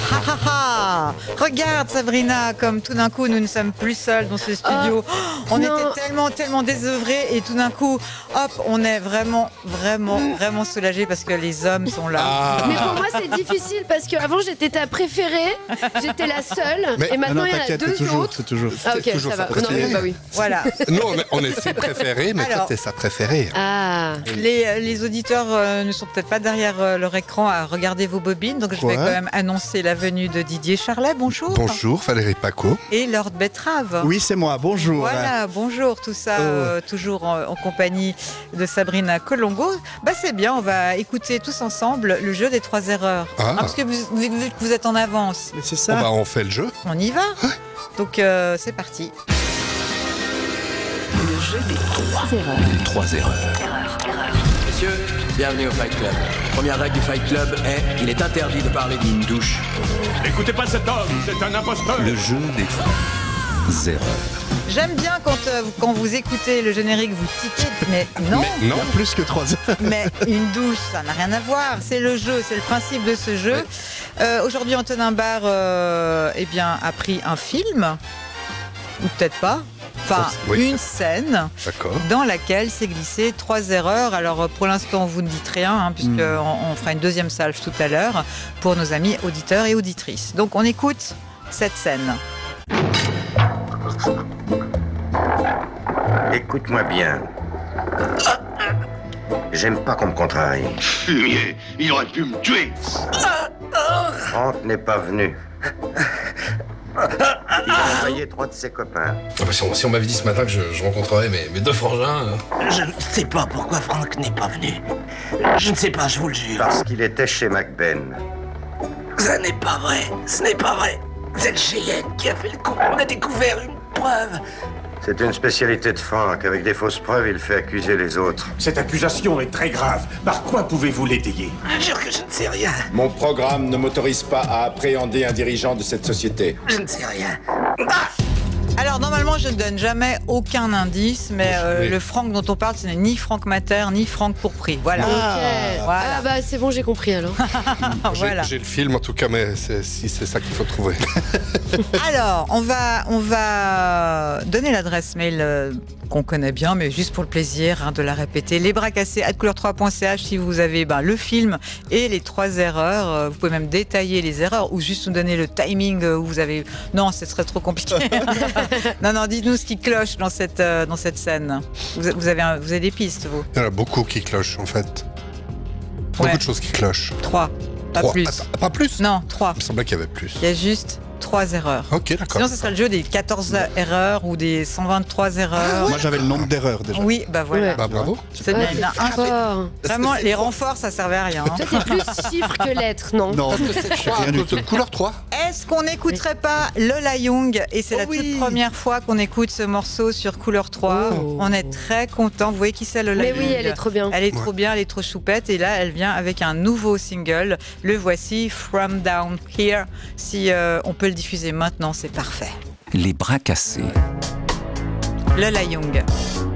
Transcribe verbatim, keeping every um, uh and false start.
Ha ha ha! Regarde Sabrina, comme tout d'un coup nous ne sommes plus seuls dans ce studio. Oh, on non. était tellement, tellement désœuvrés et tout d'un coup, hop, on est vraiment, vraiment, vraiment soulagés parce que les hommes sont là. Ah. Mais pour moi, c'est difficile parce qu'avant, j'étais ta préférée, j'étais la seule, Mais- et maintenant, non, il y en a t'inquiète, deux c'est toujours, autres. c'est toujours. Ah, ok, toujours ça sa va. Non, préférée. bah oui. Voilà. Nous, on est, on est ses préférés, mais Alors. toi, t'es sa préférée. Ah, Les, les auditeurs euh, ne sont peut-être pas derrière euh, leur écran à regarder vos bobines, donc je vais Ouais. quand même annoncer la venue de Didier Charlet. Bonjour. Bonjour, Valérie Paco. Et Lord Betrave. Oui, c'est moi, bonjour. Voilà, bonjour, tout ça, Oh. euh, toujours en, en compagnie de Sabrina Colongo. Bah c'est bien, on va écouter tous ensemble le jeu des trois erreurs. Ah. parce que vous, vous, vous êtes en avance, Mais c'est Bon, ça. bah, on fait le jeu. on y va. Donc euh, c'est parti. Le jeu des trois erreurs. Trois erreurs. Messieurs, bienvenue au Fight Club. Première règle du Fight Club est il est interdit de parler d'une douche. N'écoutez pas cet homme, c'est un imposteur. Le jeu des trois erreurs. J'aime bien quand, euh, quand vous écoutez le générique, vous tiquez, mais non, Mais non. Il y a plus que trois heures. mais une douche, ça n'a rien à voir. C'est le jeu, c'est le principe de ce jeu. Euh, Aujourd'hui, Antonin Barre euh, eh bien, a pris un film, ou peut-être pas, enfin Oui. une scène D'accord. dans laquelle s'est glissé trois erreurs. Alors euh, pour l'instant, vous ne dites rien, hein, puisqu'on Mm. on fera une deuxième salve tout à l'heure pour nos amis auditeurs et auditrices. Donc on écoute cette scène. Écoute-moi bien. J'aime pas qu'on me contrarie. Fumier, il aurait pu me tuer. Franck n'est pas venu. Il a envoyé trois de ses copains. Ah bah, si on, si on m'avait dit ce matin que je, je rencontrerais mes, mes deux frangins. euh, Je ne sais pas pourquoi Franck n'est pas venu. Je ne sais pas, je vous le jure. Parce qu'il était chez McBain. Ça n'est pas vrai. Ce n'est pas vrai. C'est le Cheyenne qui a fait le coup. On a découvert une preuve. C'est une spécialité de Franck. Avec des fausses preuves, il fait accuser les autres. Cette accusation est très grave. Par quoi pouvez-vous l'étayer? Je jure que je ne sais rien. Mon programme ne m'autorise pas à appréhender un dirigeant de cette société. Je ne sais rien. Alors normalement je ne donne jamais aucun indice, mais euh, Oui. le Franck dont on parle ce n'est ni Franck Mater ni Franck Pourpris. Voilà. ok. Voilà. Ah bah c'est bon, j'ai compris alors. J'ai Voilà. j'ai le film en tout cas, mais c'est, si c'est ça qu'il faut trouver. Alors on va on va donner l'adresse mail euh, qu'on connaît bien, mais juste pour le plaisir hein, de la répéter. Les bras cassés arobase couleur trois point c h si vous avez ben, le film et les trois erreurs. Euh, vous pouvez même détailler les erreurs ou juste nous donner le timing euh, où vous avez. Non, ce serait trop compliqué. non non, dites-nous ce qui cloche dans cette euh, dans cette scène. Vous, vous avez un- vous avez des pistes vous. Il y en a beaucoup qui clochent en fait. Beaucoup Ouais. de choses qui clochent. Trois, pas Trois. plus. Attends, pas plus? Non, trois. Il me semblait qu'il y avait plus. Il y a juste trois erreurs. Ok, d'accord. Sinon, ce serait le jeu des quatorze erreurs ou des cent vingt-trois erreurs. Moi, j'avais le nombre d'erreurs déjà. Oui, bah voilà. Ouais. Bah bravo. C'est Ah, bien, t'es il y en a un. fort. Vraiment, les renforts, ça servait à rien. hein. Toi, t'es plus chiffre que lettre, non? Non, C'est j'ai rien du tout. Couleur trois. Est-ce qu'on n'écouterait pas Lola Young? Et c'est Oh la oui. toute première fois qu'on écoute ce morceau sur Couleur trois. Oh. On est très contents. Vous voyez qui c'est Lola Mais Young? oui, elle est trop bien. Elle est trop bien, elle est trop choupette. Et là, elle vient avec un nouveau single. Le voici, From Down Here. Si euh, on peut le diffuser maintenant, c'est parfait. Les bras cassés. Lola Young.